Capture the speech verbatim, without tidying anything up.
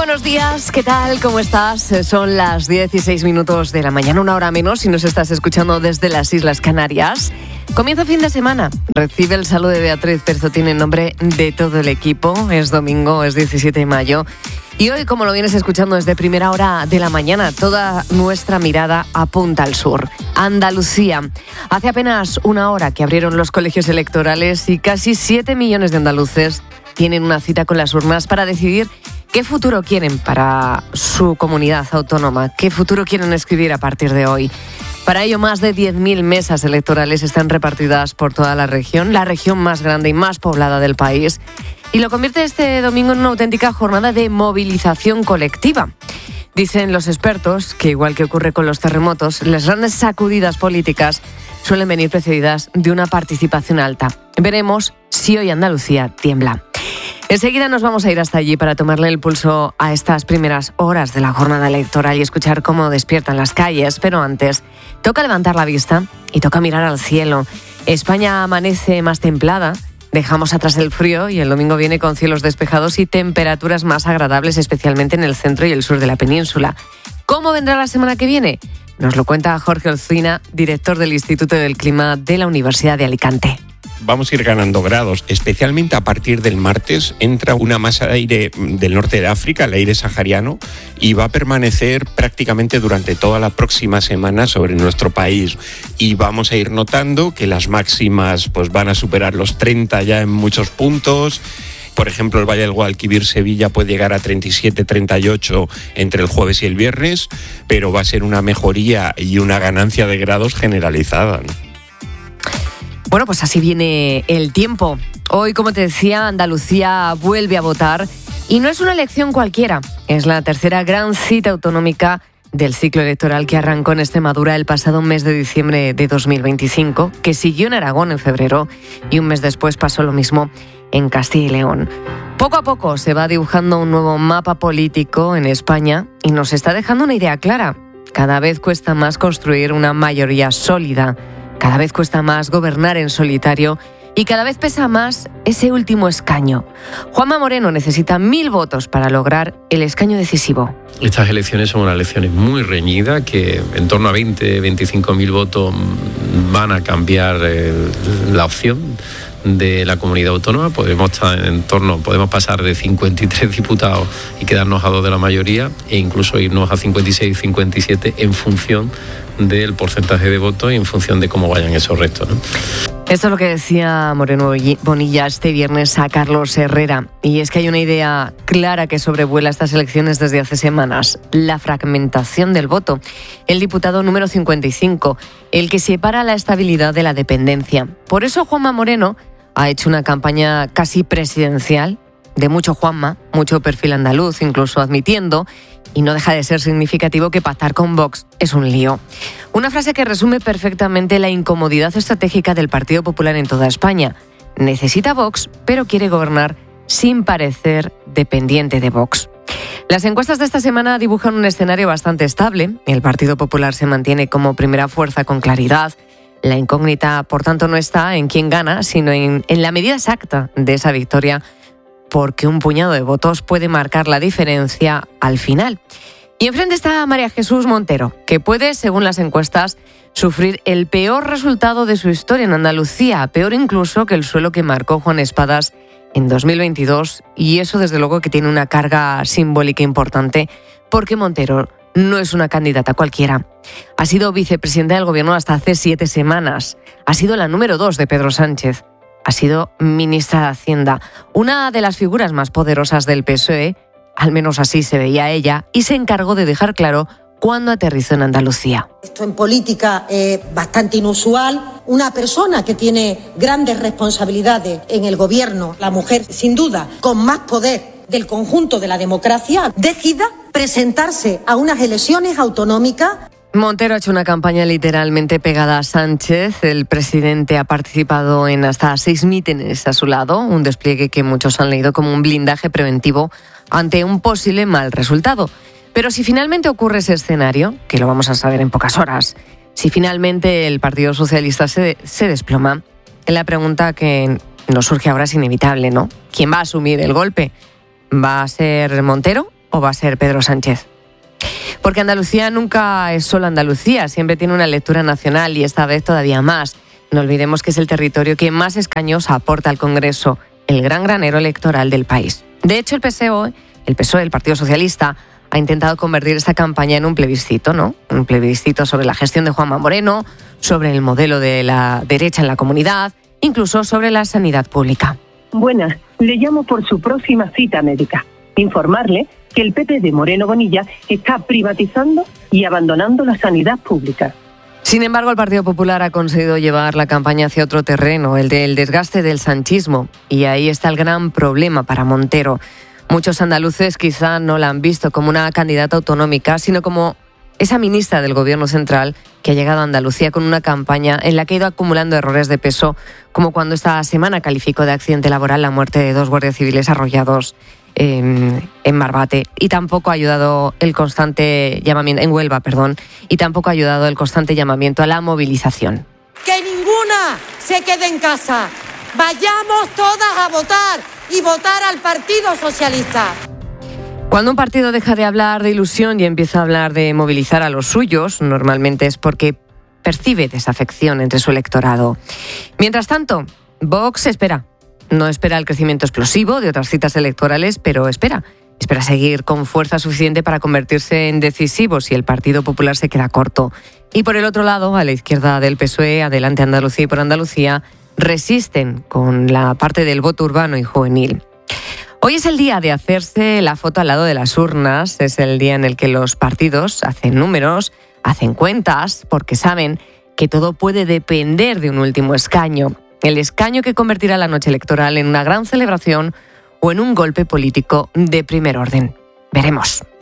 buenos días, ¿qué tal? ¿Cómo estás? Son las dieciséis minutos de la mañana, una hora menos, si nos estás escuchando desde las Islas Canarias. Comienza fin de semana. Recibe el saludo de Beatriz Perzotín en nombre de todo el equipo. Es domingo, es diecisiete de mayo. Y hoy, como lo vienes escuchando desde primera hora de la mañana, toda nuestra mirada apunta al sur. Andalucía. Hace apenas una hora que abrieron los colegios electorales y casi siete millones de andaluces tienen una cita con las urnas para decidir qué futuro quieren para su comunidad autónoma, qué futuro quieren escribir a partir de hoy. Para ello, más de diez mil mesas electorales están repartidas por toda la región, la región más grande y más poblada del país, y lo convierte este domingo en una auténtica jornada de movilización colectiva. Dicen los expertos que, igual que ocurre con los terremotos, las grandes sacudidas políticas suelen venir precedidas de una participación alta. Veremos si hoy Andalucía tiembla. Enseguida nos vamos a ir hasta allí para tomarle el pulso a estas primeras horas de la jornada electoral y escuchar cómo despiertan las calles. Pero antes, toca levantar la vista y toca mirar al cielo. España amanece más templada, dejamos atrás el frío y el domingo viene con cielos despejados y temperaturas más agradables, especialmente en el centro y el sur de la península. ¿Cómo vendrá la semana que viene? Nos lo cuenta Jorge Olcina, director del Instituto del Clima de la Universidad de Alicante. Vamos a ir ganando grados, especialmente a partir del martes entra una masa de aire del norte de África, el aire sahariano, y va a permanecer prácticamente durante toda la próxima semana sobre nuestro país. Y vamos a ir notando que las máximas pues, van a superar los treinta ya en muchos puntos. Por ejemplo, el Valle del Guadalquivir, Sevilla, puede llegar a treinta y siete, treinta y ocho entre el jueves y el viernes, pero va a ser una mejoría y una ganancia de grados generalizada, ¿no? Bueno, pues así viene el tiempo. Hoy, como te decía, Andalucía vuelve a votar y no es una elección cualquiera. Es la tercera gran cita autonómica del ciclo electoral que arrancó en Extremadura el pasado mes de diciembre de dos mil veinticinco, que siguió en Aragón en febrero y un mes después pasó lo mismo en Castilla y León. Poco a poco se va dibujando un nuevo mapa político en España y nos está dejando una idea clara. Cada vez cuesta más construir una mayoría sólida. Cada vez cuesta más gobernar en solitario y cada vez pesa más ese último escaño. Juanma Moreno necesita mil votos para lograr el escaño decisivo. Estas elecciones son unas elecciones muy reñidas que en torno a veinte, veinticinco mil votos van a cambiar eh, la opción de la comunidad autónoma. Podemos estar en torno, podemos pasar de cincuenta y tres diputados y quedarnos a dos de la mayoría e incluso irnos a cincuenta y seis, cincuenta y siete en función del porcentaje de votos y en función de cómo vayan esos restos, ¿no? Esto es lo que decía Moreno Bonilla este viernes a Carlos Herrera. Y es que hay una idea clara que sobrevuela estas elecciones desde hace semanas: la fragmentación del voto. El diputado número cincuenta y cinco, el que separa la estabilidad de la dependencia. Por eso Juanma Moreno ha hecho una campaña casi presidencial, de mucho Juanma, mucho perfil andaluz, incluso admitiendo, y no deja de ser significativo, que pactar con Vox es un lío. Una frase que resume perfectamente la incomodidad estratégica del Partido Popular en toda España. Necesita Vox, pero quiere gobernar sin parecer dependiente de Vox. Las encuestas de esta semana dibujan un escenario bastante estable. El Partido Popular se mantiene como primera fuerza con claridad. La incógnita, por tanto, no está en quién gana, sino en, en la medida exacta de esa victoria, porque un puñado de votos puede marcar la diferencia al final. Y enfrente está María Jesús Montero, que puede, según las encuestas, sufrir el peor resultado de su historia en Andalucía, peor incluso que el suelo que marcó Juan Espadas en dos mil veintidós, y eso desde luego que tiene una carga simbólica importante, porque Montero no es una candidata cualquiera. Ha sido vicepresidenta del gobierno hasta hace siete semanas. Ha sido la número dos de Pedro Sánchez. Ha sido ministra de Hacienda, una de las figuras más poderosas del P S O E, al menos así se veía ella, y se encargó de dejar claro cuándo aterrizó en Andalucía. Esto en política es bastante inusual. Una persona que tiene grandes responsabilidades en el gobierno, la mujer sin duda con más poder del conjunto de la democracia, decida presentarse a unas elecciones autonómicas. Montero ha hecho una campaña literalmente pegada a Sánchez. El presidente ha participado en hasta seis mítines a su lado, un despliegue que muchos han leído como un blindaje preventivo ante un posible mal resultado. Pero si finalmente ocurre ese escenario, que lo vamos a saber en pocas horas, si finalmente el Partido Socialista se, se desploma, la pregunta que nos surge ahora es inevitable, ¿no? ¿Quién va a asumir el golpe? ¿Va a ser Montero o va a ser Pedro Sánchez? Porque Andalucía nunca es solo Andalucía, siempre tiene una lectura nacional y esta vez todavía más. No olvidemos que es el territorio que más escaños aporta al Congreso, el gran granero electoral del país. De hecho, el P S O E, el P S O E, el Partido Socialista, ha intentado convertir esta campaña en un plebiscito, ¿no? Un plebiscito sobre la gestión de Juanma Moreno, sobre el modelo de la derecha en la comunidad, incluso sobre la sanidad pública. Buenas, le llamo por su próxima cita médica. Informarle que el P P de Moreno Bonilla está privatizando y abandonando la sanidad pública. Sin embargo, el Partido Popular ha conseguido llevar la campaña hacia otro terreno, el del desgaste del sanchismo. Y ahí está el gran problema para Montero. Muchos andaluces quizá no la han visto como una candidata autonómica, sino como esa ministra del Gobierno central que ha llegado a Andalucía con una campaña en la que ha ido acumulando errores de peso, como cuando esta semana calificó de accidente laboral la muerte de dos guardias civiles arrollados en, en Barbate. Y tampoco ha ayudado el constante llamamiento, en Huelva, perdón, y tampoco ha ayudado el constante llamamiento a la movilización. Que ninguna se quede en casa. Vayamos todas a votar y votar al Partido Socialista. Cuando un partido deja de hablar de ilusión y empieza a hablar de movilizar a los suyos, normalmente es porque percibe desafección entre su electorado. Mientras tanto, Vox espera. No espera el crecimiento explosivo de otras citas electorales, pero espera. Espera seguir con fuerza suficiente para convertirse en decisivo si el Partido Popular se queda corto. Y por el otro lado, a la izquierda del P S O E, Adelante Andalucía y por Andalucía, resisten con la parte del voto urbano y juvenil. Hoy es el día de hacerse la foto al lado de las urnas, es el día en el que los partidos hacen números, hacen cuentas, porque saben que todo puede depender de un último escaño, el escaño que convertirá la noche electoral en una gran celebración o en un golpe político de primer orden. Veremos.